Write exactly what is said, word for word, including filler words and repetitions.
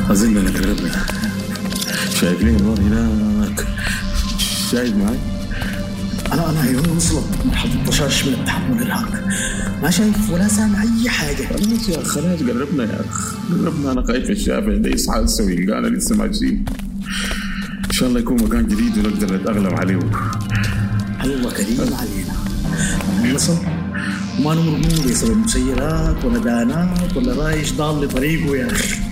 أظن أنا قربنا. شايف لي النور هناك؟ شايف معي؟ أنا أنا عيوني وصلت مرحلة الطشاش من التحمل والإرهاق، ما شايف ولا سامع أي حاجة. خلاص يا أخ، خلاص قربنا يا أخ، قربنا. أنا خايف الشافع ده يصحى يسوي يلقانا لسه ماشيين. إن شاء الله يكون مكان جديد ونقدر نتأقلم عليه. الله كريم علينا. نصل وما نمر منه بسبب مسيرات ولا دانات ولا رايش ضال لطريقه يا أخي.